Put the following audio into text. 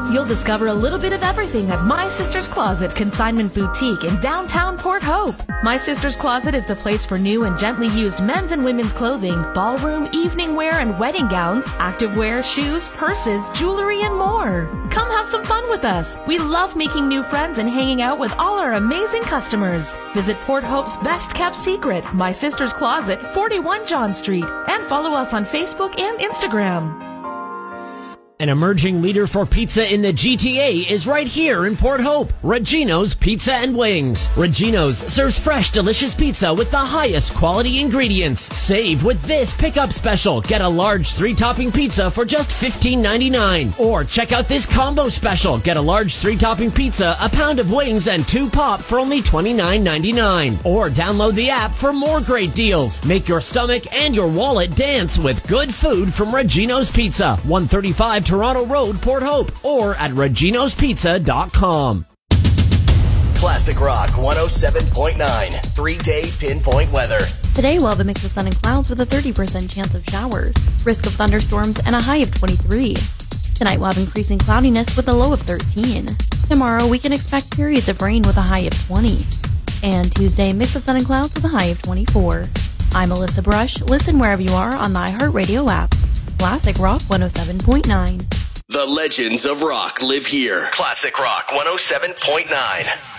You'll discover a little bit of everything at My Sister's Closet Consignment Boutique in downtown Port Hope. My Sister's Closet is the place for new and gently used men's and women's clothing, ballroom, evening wear, and wedding gowns, activewear, shoes, purses, jewelry, and more. Come have some fun with us. We love making new friends and hanging out with all our amazing customers. Visit Port Hope's best kept secret, My Sister's Closet, 41 John Street, and follow us on Facebook and Instagram. An emerging leader for pizza in the GTA is right here in Port Hope. Regino's Pizza and Wings. Regino's serves fresh, delicious pizza with the highest quality ingredients. Save with this pickup special. Get a large 3-topping pizza for just $15.99. Or check out this combo special. Get a large 3-topping pizza, a pound of wings, and 2 pop for only $29.99. Or download the app for more great deals. Make your stomach and your wallet dance with good food from Regino's Pizza. 135 Toronto Road, Port Hope, or at reginospizza.com. Classic Rock 107.9, 3-day pinpoint weather. Today we'll have a mix of sun and clouds with a 30% chance of showers, risk of thunderstorms, and a high of 23. Tonight we'll have increasing cloudiness with a low of 13. Tomorrow we can expect periods of rain with a high of 20. And Tuesday, mix of sun and clouds with a high of 24. I'm Alyssa Brush. Listen wherever you are on the iHeartRadio app. Classic Rock 107.9. The legends of rock live here. Classic Rock 107.9.